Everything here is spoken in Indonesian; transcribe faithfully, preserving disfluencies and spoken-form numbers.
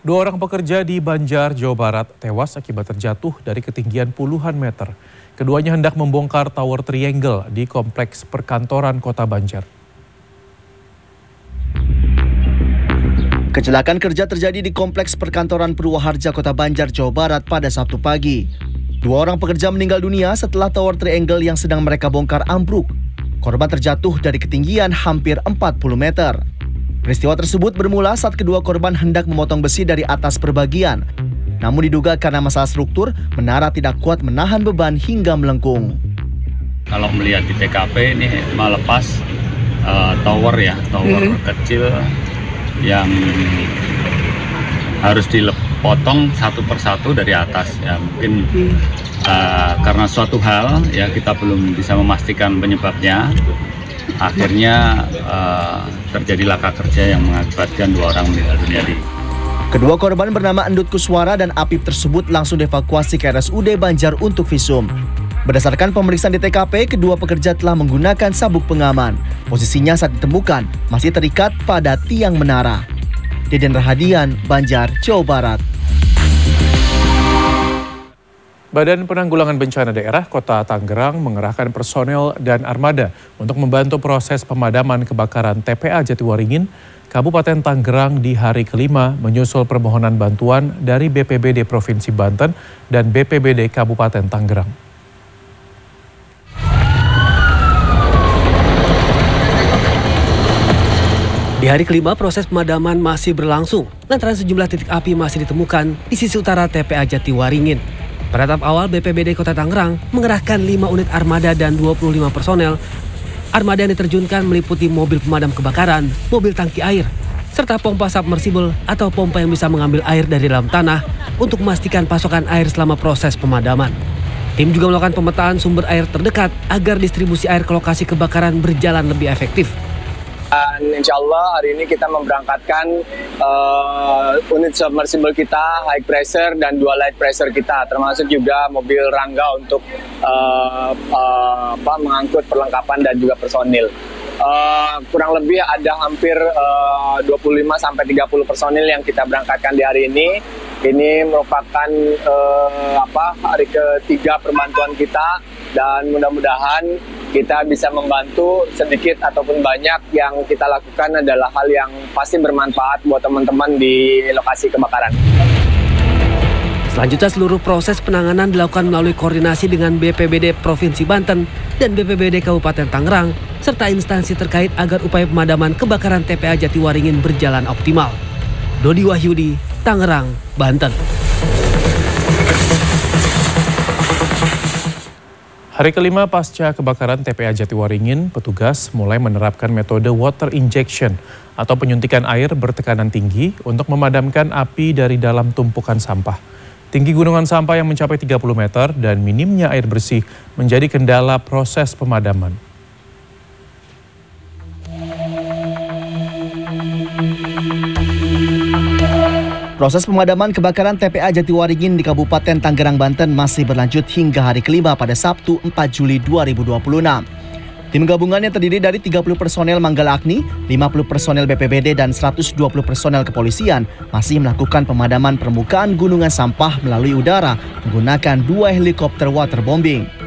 Dua orang pekerja di Banjar, Jawa Barat tewas akibat terjatuh dari ketinggian puluhan meter. Keduanya hendak membongkar Tower Triangle di kompleks perkantoran Kota Banjar. Kecelakaan kerja terjadi di kompleks perkantoran Purwaharja, Kota Banjar, Jawa Barat pada Sabtu pagi. Dua orang pekerja meninggal dunia setelah Tower Triangle yang sedang mereka bongkar ambruk. Korban terjatuh dari ketinggian hampir empat puluh meter. Peristiwa tersebut bermula saat kedua korban hendak memotong besi dari atas perbagian. Namun diduga karena masalah struktur, menara tidak kuat menahan beban hingga melengkung. Kalau melihat di T K P ini melepas uh, tower ya, tower mm-hmm. kecil yang harus dipotong satu persatu dari atas. Ya mungkin uh, karena suatu hal ya kita belum bisa memastikan penyebabnya. Akhirnya uh, terjadi laka kerja yang mengakibatkan dua orang meninggal dunia di. Kedua korban bernama Endut Kuswara dan Apip tersebut langsung dievakuasi ke R S U D Banjar untuk visum. Berdasarkan pemeriksaan di T K P, kedua pekerja telah menggunakan sabuk pengaman. Posisinya saat ditemukan masih terikat pada tiang menara. Deden Rahadian, Banjar, Jawa Barat. Badan Penanggulangan Bencana Daerah Kota Tangerang mengerahkan personel dan armada untuk membantu proses pemadaman kebakaran T P A Jatiwaringin, Kabupaten Tangerang di hari kelima menyusul permohonan bantuan dari B P B D Provinsi Banten dan B P B D Kabupaten Tangerang. Di hari kelima proses pemadaman masih berlangsung lantaran sejumlah titik api masih ditemukan di sisi utara T P A Jatiwaringin. Pada tahap awal, B P B D Kota Tangerang mengerahkan lima unit armada dan dua puluh lima personel. Armada yang diterjunkan meliputi mobil pemadam kebakaran, mobil tangki air, serta pompa submersible atau pompa yang bisa mengambil air dari dalam tanah untuk memastikan pasokan air selama proses pemadaman. Tim juga melakukan pemetaan sumber air terdekat agar distribusi air ke lokasi kebakaran berjalan lebih efektif. Dan insya Allah hari ini kita memberangkatkan uh, unit submersible kita, high pressure dan dua light pressure kita, termasuk juga mobil Rangga untuk uh, uh, apa, mengangkut perlengkapan dan juga personil. Uh, kurang lebih ada hampir uh, dua puluh lima sampai tiga puluh personil yang kita berangkatkan di hari ini. Ini merupakan uh, apa, hari ketiga perbantuan kita dan mudah-mudahan kita bisa membantu sedikit ataupun banyak. Yang kita lakukan adalah hal yang pasti bermanfaat buat teman-teman di lokasi kebakaran. Selanjutnya seluruh proses penanganan dilakukan melalui koordinasi dengan B P B D Provinsi Banten dan B P B D Kabupaten Tangerang serta instansi terkait agar upaya pemadaman kebakaran T P A Jatiwaringin berjalan optimal. Dodi Wahyudi, Tangerang, Banten. Hari kelima pasca kebakaran T P A Jatiwaringin, petugas mulai menerapkan metode water injection atau penyuntikan air bertekanan tinggi untuk memadamkan api dari dalam tumpukan sampah. Tinggi gunungan sampah yang mencapai tiga puluh meter dan minimnya air bersih menjadi kendala proses pemadaman. Proses pemadaman kebakaran T P A Jatiwaringin di Kabupaten Tangerang, Banten masih berlanjut hingga hari kelima pada Sabtu empat Juli dua ribu dua puluh enam. Tim gabungan yang terdiri dari tiga puluh personel Manggala Agni, lima puluh personel B P B D dan seratus dua puluh personel kepolisian masih melakukan pemadaman permukaan gunungan sampah melalui udara menggunakan dua helikopter waterbombing.